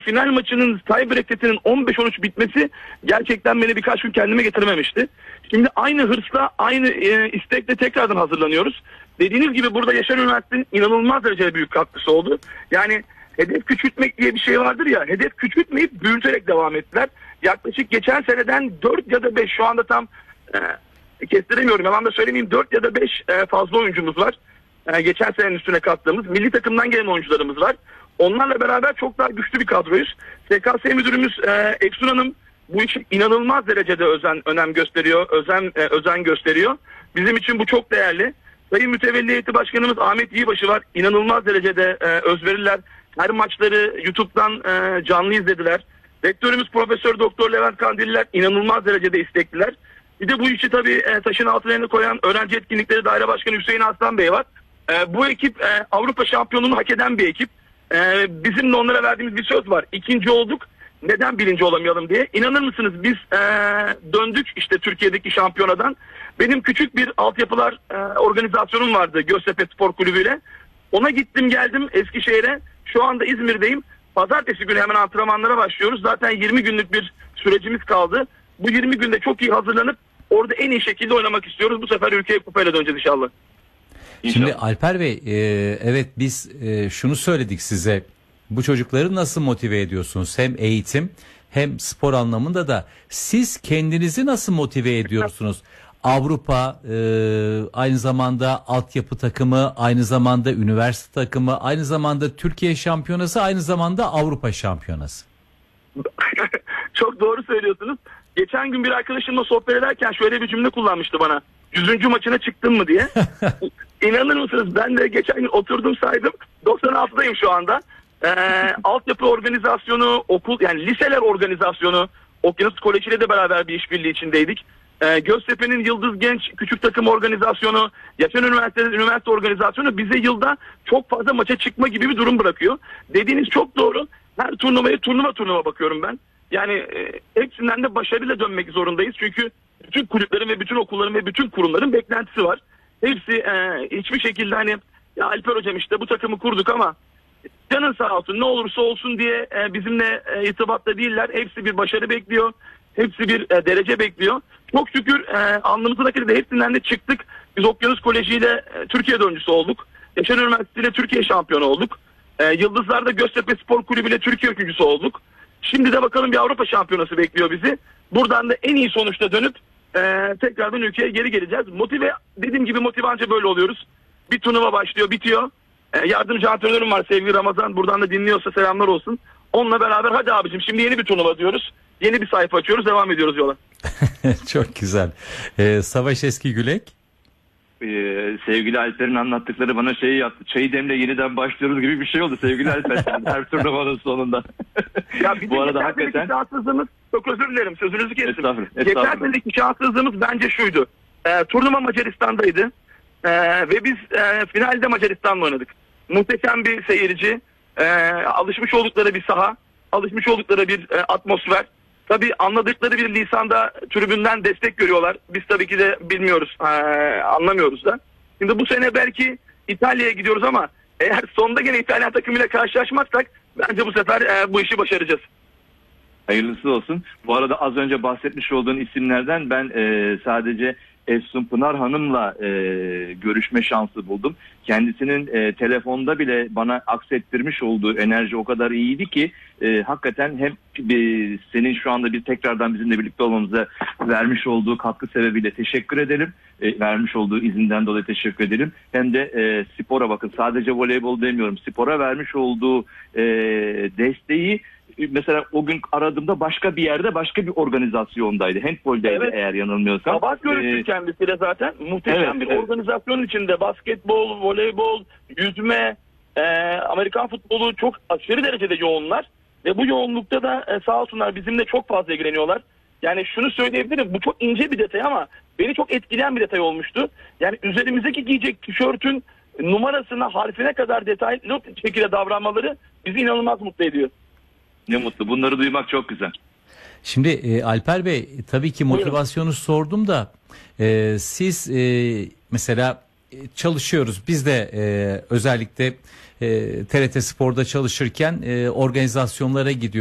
final maçının tiebreak setinin 15-13 bitmesi gerçekten beni birkaç gün kendime getirememişti. Şimdi aynı hırsla, aynı istekle tekrardan hazırlanıyoruz. Dediğiniz gibi burada Yaşar Üniversitesi'nin inanılmaz derecede büyük katkısı oldu. Yani hedef küçültmek diye bir şey vardır ya, hedef küçültmeyip büyüterek devam ettiler. Yaklaşık geçen seneden 4 ya da 5, şu anda tam kestiremiyorum, yalan da söylemeyeyim, 4 ya da 5 fazla oyuncumuz var. Geçen senenin üstüne kattığımız milli takımdan gelen oyuncularımız var. Onlarla beraber çok daha güçlü bir kadroyuz. SKS müdürümüz Eksun Hanım bu işi inanılmaz derecede önem gösteriyor, özen gösteriyor. Bizim için bu çok değerli. Sayın Mütevelli Heyeti Başkanımız Ahmet Yiğbaşı var. İnanılmaz derecede özveriler. Her maçları YouTube'dan canlı izlediler. Rektörümüz Profesör Doktor Levent Kandilliler inanılmaz derecede istekliler. Bir de bu işi tabii taşın altına koyan Öğrenci Etkinlikleri Daire Başkanı Hüseyin Aslan Bey var. Bu ekip Avrupa şampiyonluğunu hak eden bir ekip. Bizim de onlara verdiğimiz bir söz var. İkinci olduk. Neden birinci olamayalım diye. İnanır mısınız biz döndük işte Türkiye'deki şampiyonadan. Benim küçük bir altyapılar organizasyonum vardı Göztepe Spor Kulübü ile. Ona gittim geldim Eskişehir'e. Şu anda İzmir'deyim. Pazartesi günü hemen antrenmanlara başlıyoruz. Zaten 20 günlük bir sürecimiz kaldı. Bu 20 günde çok iyi hazırlanıp orada en iyi şekilde oynamak istiyoruz. Bu sefer ülkeye kupayla döneceğiz inşallah. Şimdi Alper Bey, evet biz şunu söyledik size. Bu çocukları nasıl motive ediyorsunuz? Hem eğitim hem spor anlamında da siz kendinizi nasıl motive ediyorsunuz? Avrupa, aynı zamanda altyapı takımı, aynı zamanda üniversite takımı, aynı zamanda Türkiye şampiyonası, aynı zamanda Avrupa şampiyonası. Çok doğru söylüyorsunuz. Geçen gün bir arkadaşımla sohbet ederken şöyle bir cümle kullanmıştı bana. 100. maçına çıktın mı diye. İnanır mısınız? Ben de geçen gün oturdum saydım. 96'dayım şu anda. Altyapı organizasyonu, okul yani liseler organizasyonu, Okyanus Koleji ile de beraber bir işbirliği içindeydik. Göztepe'nin Yıldız Genç Küçük Takım organizasyonu, Yaşar Üniversitesi'nin üniversite organizasyonu bize yılda çok fazla maça çıkma gibi bir durum bırakıyor. Dediğiniz çok doğru. Her turnuvaya turnuva bakıyorum ben. Yani hepsinden de başarıyla dönmek zorundayız. Çünkü bütün kulüplerin ve bütün okulların ve bütün kurumların beklentisi var. Hepsi hiçbir şekilde hani ya Alper hocam işte bu takımı kurduk ama canın sağ olsun ne olursa olsun diye bizimle irtibatta değiller. Hepsi bir başarı bekliyor. Hepsi bir derece bekliyor. Çok şükür alnımızdaki de hepsinden de çıktık. Biz Okyanus Koleji ile Türkiye dördüncüsü olduk. Yaşar Üniversitesi ile Türkiye şampiyonu olduk. Yıldızlar'da Göztepe Spor Kulübü ile Türkiye üçüncüsü olduk. Şimdi de bakalım bir Avrupa şampiyonası bekliyor bizi. Buradan da en iyi sonuçta dönüp tekrardan ülkeye geri geleceğiz. Dediğim gibi motive anca böyle oluyoruz. Bir turnuva başlıyor, bitiyor. Yardımcı antrenörüm var sevgili Ramazan. Buradan da dinliyorsa selamlar olsun. Onunla beraber hadi abicim şimdi yeni bir turnuva diyoruz. Yeni bir sayfa açıyoruz, devam ediyoruz yola. Çok güzel. Savaş Eskigülek. Sevgili Alper'in anlattıkları bana şeyi yaptı. Çayı demle yeniden başlıyoruz gibi bir şey oldu sevgili Alper. Her turnuvanın sonunda. Ya bu arada hakikaten şanssızlığımız, çok özür dilerim sözünüzü kestim. Estağfurullah. Geçen seneki şanssızlığımız bence şuydu. Turnuva Macaristan'daydı. Ve biz finalde Macaristan'la oynadık. Muhteşem bir seyirci, alışmış oldukları bir saha, alışmış oldukları bir atmosfer. Tabii anladıkları bir lisanda tribünden destek görüyorlar. Biz tabii ki de bilmiyoruz, anlamıyoruz da. Şimdi bu sene belki İtalya'ya gidiyoruz ama eğer sonda gene İtalyan takımıyla karşılaşmazsak bence bu sefer bu işi başaracağız. Hayırlısı olsun. Bu arada az önce bahsetmiş olduğun isimlerden ben sadece Efsun Pınar Hanım'la görüşme şansı buldum. Kendisinin telefonda bile bana aksettirmiş olduğu enerji o kadar iyiydi ki hakikaten hem senin şu anda bir tekrardan bizimle birlikte olmamıza vermiş olduğu katkı sebebiyle teşekkür edelim. Vermiş olduğu izinden dolayı teşekkür edelim. Hem de spora bakın, sadece voleybol demiyorum. Spora vermiş olduğu desteği mesela o gün aradığımda başka bir yerde, başka bir organizasyondaydı. Handbol'daydı evet. Eğer yanılmıyorsam. Sabah görüştük kendisiyle zaten. Muhteşem bir organizasyon içinde. Basketbol, voleybol, yüzme, Amerikan futbolu çok aşırı derecede yoğunlar. Ve bu yoğunlukta da sağ olsunlar bizimle çok fazla ilgileniyorlar. Yani şunu söyleyebilirim. Bu çok ince bir detay ama beni çok etkileyen bir detay olmuştu. Yani üzerimizdeki giyecek tişörtün numarasına, harfine kadar detaylı şekilde davranmaları bizi inanılmaz mutlu ediyor. Ne mutlu. Bunları duymak çok güzel. Şimdi Alper Bey tabii ki motivasyonu sordum da siz mesela çalışıyoruz. Biz de özellikle TRT Spor'da çalışırken organizasyonlara gidiyoruz.